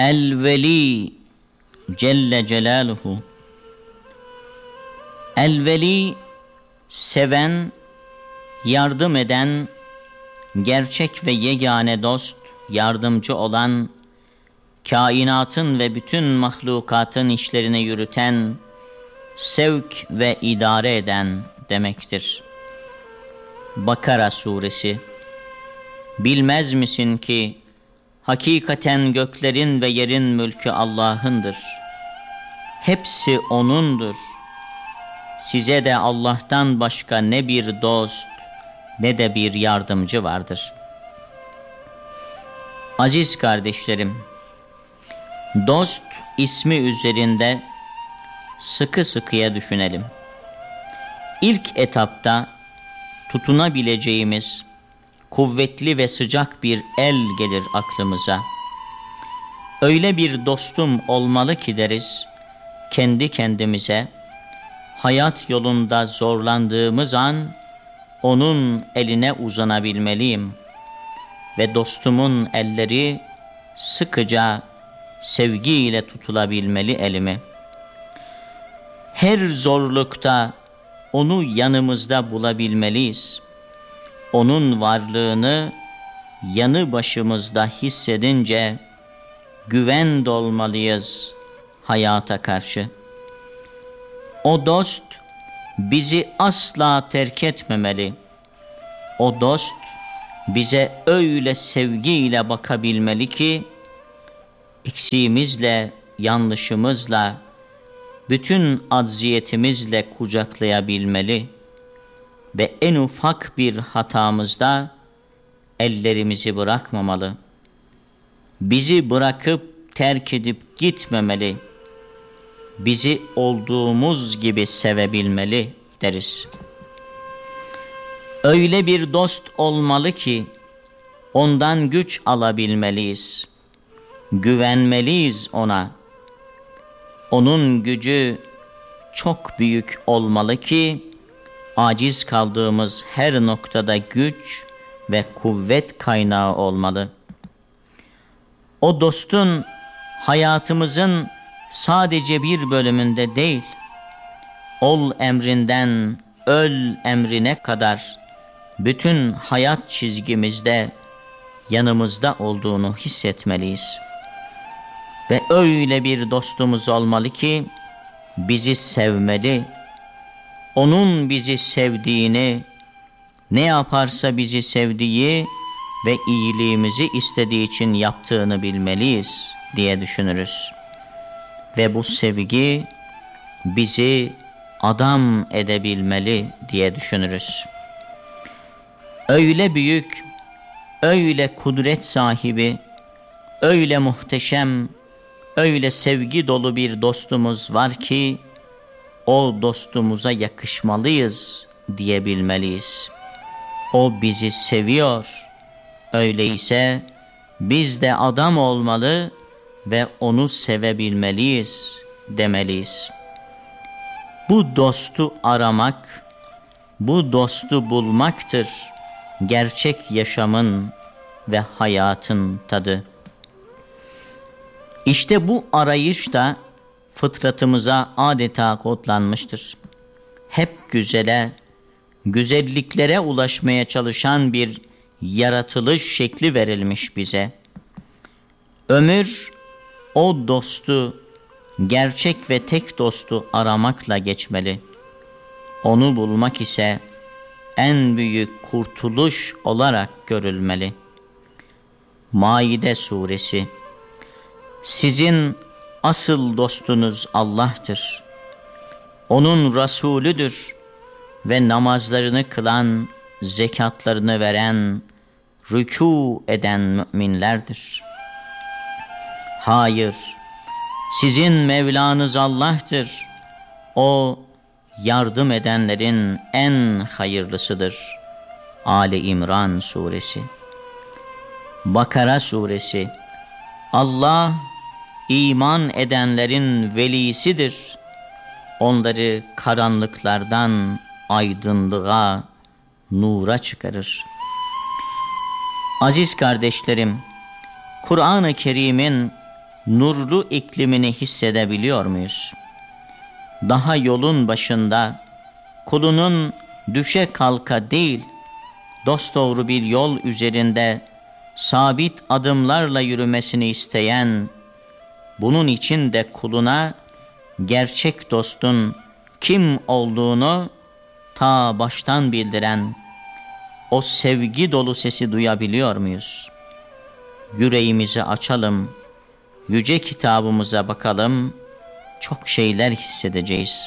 El-Veli Celle Celaluhu. El-Veli, seven, yardım eden, gerçek ve yegane dost, yardımcı olan, kainatın ve bütün mahlukatın işlerini yürüten, sevk ve idare eden demektir. Bakara Suresi. Bilmez misin ki hakikaten göklerin ve yerin mülkü Allah'ındır. Hepsi O'nundur. Size de Allah'tan başka ne bir dost ne de bir yardımcı vardır. Aziz kardeşlerim, dost ismi üzerinde sıkı sıkıya düşünelim. İlk etapta tutunabileceğimiz kuvvetli ve sıcak bir el gelir aklımıza. Öyle bir dostum olmalı ki deriz, kendi kendimize, hayat yolunda zorlandığımız an onun eline uzanabilmeliyim ve dostumun elleri sıkıca sevgiyle tutulabilmeli elimi. Her zorlukta onu yanımızda bulabilmeliyiz. Onun varlığını yanı başımızda hissedince güven dolmalıyız hayata karşı. O dost bizi asla terk etmemeli. O dost bize öyle sevgiyle bakabilmeli ki eksiğimizle, yanlışımızla, bütün acziyetimizle kucaklayabilmeli ve en ufak bir hatamızda ellerimizi bırakmamalı. Bizi bırakıp terk edip gitmemeli. Bizi olduğumuz gibi sevebilmeli deriz. Öyle bir dost olmalı ki ondan güç alabilmeliyiz. Güvenmeliyiz ona. Onun gücü çok büyük olmalı ki aciz kaldığımız her noktada güç ve kuvvet kaynağı olmalı. O dostun hayatımızın sadece bir bölümünde değil, ol emrinden öl emrine kadar bütün hayat çizgimizde yanımızda olduğunu hissetmeliyiz. Ve öyle bir dostumuz olmalı ki bizi sevmeli, onun bizi sevdiğini, ne yaparsa bizi sevdiği ve iyiliğimizi istediği için yaptığını bilmeliyiz diye düşünürüz. Ve bu sevgi bizi adam edebilmeli diye düşünürüz. Öyle büyük, öyle kudret sahibi, öyle muhteşem, öyle sevgi dolu bir dostumuz var ki o dostumuza yakışmalıyız diyebilmeliyiz. O bizi seviyor. Öyleyse biz de adam olmalı ve onu sevebilmeliyiz demeliyiz. Bu dostu aramak, bu dostu bulmaktır gerçek yaşamın ve hayatın tadı. İşte bu arayış da fıtratımıza adeta kodlanmıştır. Hep güzele, güzelliklere ulaşmaya çalışan bir yaratılış şekli verilmiş bize. Ömür o dostu, gerçek ve tek dostu aramakla geçmeli. Onu bulmak ise en büyük kurtuluş olarak görülmeli. Maide Suresi. Sizin asıl dostunuz Allah'tır. Onun Resulüdür ve namazlarını kılan, zekatlarını veren, rükû eden müminlerdir. Hayır, sizin Mevlanız Allah'tır. O, yardım edenlerin en hayırlısıdır. Ali İmran Suresi. Bakara Suresi. Allah, iman edenlerin velisidir. Onları karanlıklardan aydınlığa, nura çıkarır. Aziz kardeşlerim, Kur'an-ı Kerim'in nurlu iklimini hissedebiliyor muyuz? Daha yolun başında, kulunun düşe kalka değil, dosdoğru bir yol üzerinde sabit adımlarla yürümesini isteyen, bunun için de kuluna gerçek dostun kim olduğunu ta baştan bildiren o sevgi dolu sesi duyabiliyor muyuz? Yüreğimizi açalım, yüce kitabımıza bakalım, çok şeyler hissedeceğiz.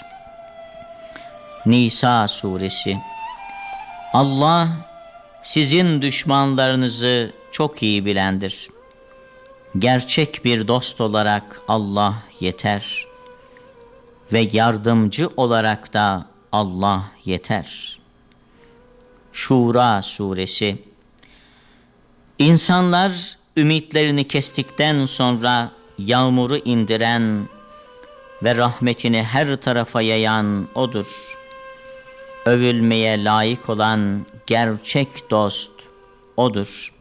Nisa suresi. Allah sizin düşmanlarınızı çok iyi bilendir. Gerçek bir dost olarak Allah yeter ve yardımcı olarak da Allah yeter. Şura suresi. İnsanlar ümitlerini kestikten sonra yağmuru indiren ve rahmetini her tarafa yayan O'dur. Övülmeye layık olan gerçek dost O'dur.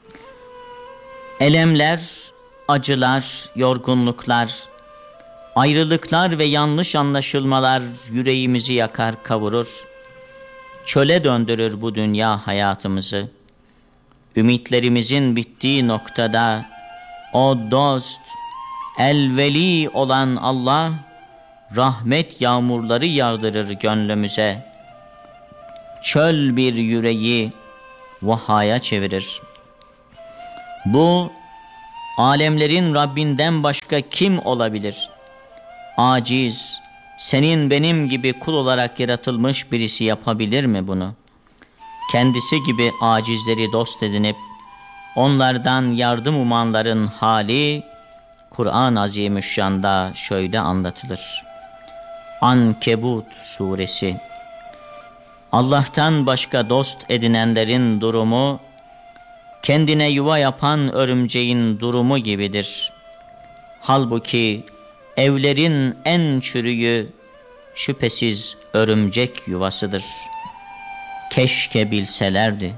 Elemler, acılar, yorgunluklar, ayrılıklar ve yanlış anlaşılmalar yüreğimizi yakar, kavurur. Çöle döndürür bu dünya hayatımızı. Ümitlerimizin bittiği noktada o dost, el-veli olan Allah, rahmet yağmurları yağdırır gönlümüze. Çöl bir yüreği vahaya çevirir. Bu, alemlerin Rabbinden başka kim olabilir? Aciz, senin benim gibi kul olarak yaratılmış birisi yapabilir mi bunu? Kendisi gibi acizleri dost edinip, onlardan yardım umanların hali, Kur'an-ı Azimüşşan'da şöyle anlatılır. Ankebut suresi. Allah'tan başka dost edinenlerin durumu, kendine yuva yapan örümceğin durumu gibidir. Halbuki evlerin en çürüğü şüphesiz örümcek yuvasıdır. Keşke bilselerdi.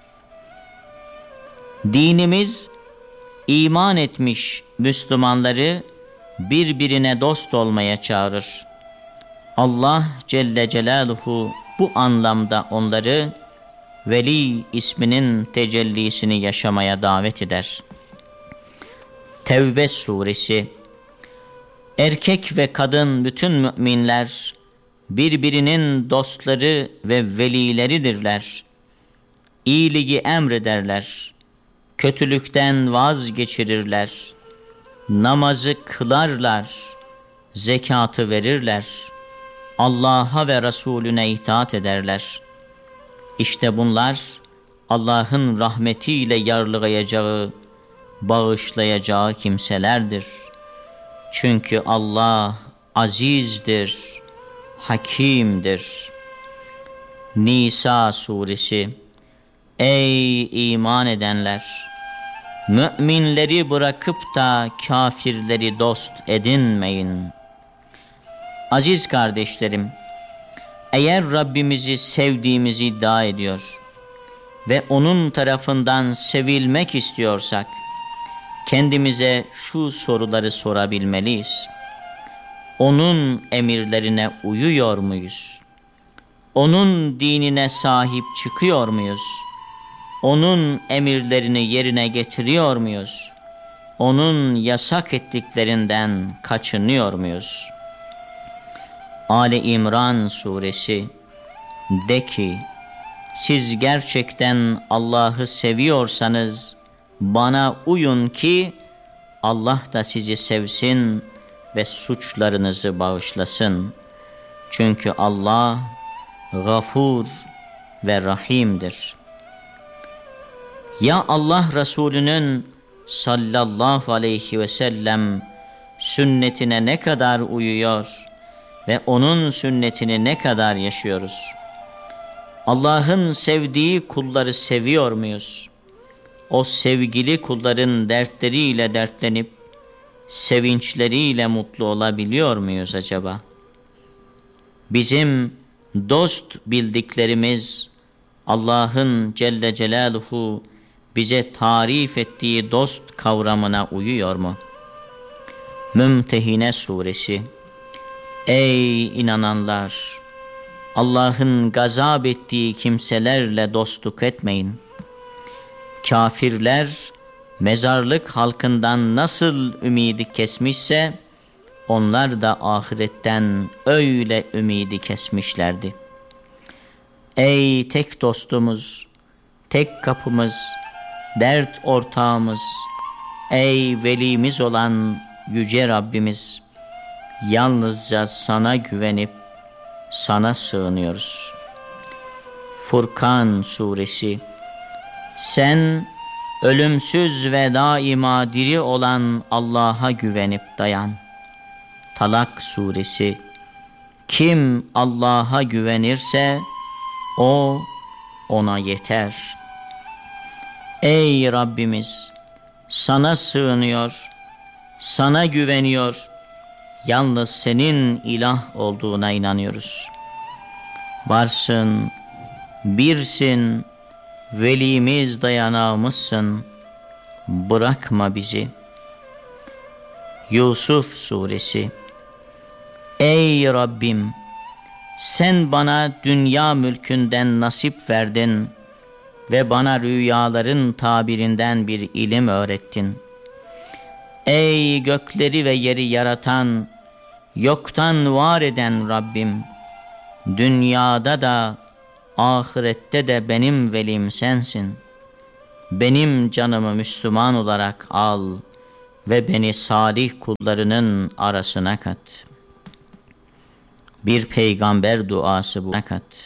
Dinimiz iman etmiş Müslümanları birbirine dost olmaya çağırır. Allah Celle Celaluhu bu anlamda onları Veli isminin tecellisini yaşamaya davet eder. Tevbe suresi. Erkek ve kadın bütün müminler birbirinin dostları ve velileridirler. İyiliği emrederler, kötülükten vazgeçirirler, namazı kılarlar, zekatı verirler, Allah'a ve Resulüne itaat ederler. İşte bunlar Allah'ın rahmetiyle yarlıgayacağı, bağışlayacağı kimselerdir. Çünkü Allah azizdir, hakimdir. Nisa suresi. Ey iman edenler! Müminleri bırakıp da kafirleri dost edinmeyin. Aziz kardeşlerim, eğer Rabbimizi sevdiğimizi iddia ediyor ve O'nun tarafından sevilmek istiyorsak, kendimize şu soruları sorabilmeliyiz. O'nun emirlerine uyuyor muyuz? O'nun dinine sahip çıkıyor muyuz? O'nun emirlerini yerine getiriyor muyuz? O'nun yasak ettiklerinden kaçınıyor muyuz? Ali İmran suresi. De ki, siz gerçekten Allah'ı seviyorsanız bana uyun ki Allah da sizi sevsin ve suçlarınızı bağışlasın. Çünkü Allah Gafur ve Rahim'dir. Ya Allah Resulü'nün sallallahu aleyhi ve sellem sünnetine ne kadar uyuyor ve O'nun sünnetini ne kadar yaşıyoruz? Allah'ın sevdiği kulları seviyor muyuz? O sevgili kulların dertleriyle dertlenip sevinçleriyle mutlu olabiliyor muyuz acaba? Bizim dost bildiklerimiz Allah'ın Celle Celaluhu bize tarif ettiği dost kavramına uyuyor mu? Mümtehine Suresi. Ey inananlar! Allah'ın gazap ettiği kimselerle dostluk etmeyin. Kafirler mezarlık halkından nasıl ümidi kesmişse onlar da ahiretten öyle ümidi kesmişlerdi. Ey tek dostumuz, tek kapımız, dert ortağımız, ey velimiz olan yüce Rabbimiz, yalnızca sana güvenip sana sığınıyoruz. Furkan Suresi. Sen ölümsüz ve daima diri olan Allah'a güvenip dayan. Talak Suresi. Kim Allah'a güvenirse o ona yeter. Ey Rabbimiz, sana sığınıyor, sana güveniyor, yalnız senin ilah olduğuna inanıyoruz. Varsın, birsin, velimiz, dayanağımızsın, bırakma bizi. Yusuf Suresi. Ey Rabbim, sen bana dünya mülkünden nasip verdin ve bana rüyaların tabirinden bir ilim öğrettin. Ey gökleri ve yeri yaratan, yoktan var eden Rabbim, dünyada da ahirette de benim velim sensin. Benim canımı Müslüman olarak al ve beni salih kullarının arasına kat. Bir peygamber duası bu.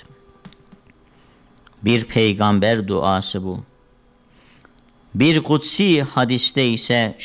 Bir peygamber duası bu. Bir kutsi hadiste ise